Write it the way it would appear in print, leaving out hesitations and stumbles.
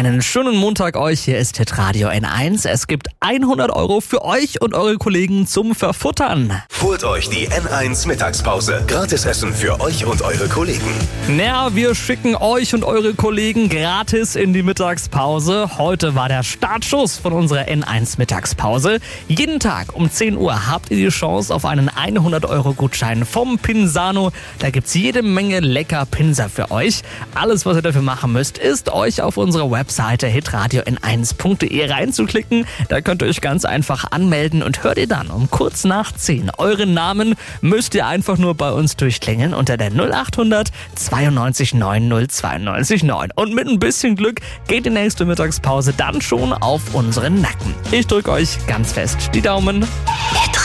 Einen schönen Montag euch, hier ist Hitradio N1. Es gibt 100 € für euch und eure Kollegen zum Verfuttern. Holt euch die N1 Mittagspause. Gratis Essen für euch und eure Kollegen. Na, wir schicken euch und eure Kollegen gratis in die Mittagspause. Heute war der Startschuss von unserer N1 Mittagspause. Jeden Tag um 10 Uhr habt ihr die Chance auf einen 100 € Gutschein vom Pinsano. Da gibt's jede Menge lecker Pinsa für euch. Alles, was ihr dafür machen müsst, ist euch auf unserer Webseite hitradio n1.de reinzuklicken. Da könnt ihr euch ganz einfach anmelden und hört ihr dann um kurz nach 10 euren Namen. Müsst ihr einfach nur bei uns durchklingeln unter der 0800 92 9 092 9. Und mit ein bisschen Glück geht die nächste Mittagspause dann schon auf unseren Nacken. Ich drücke euch ganz fest die Daumen.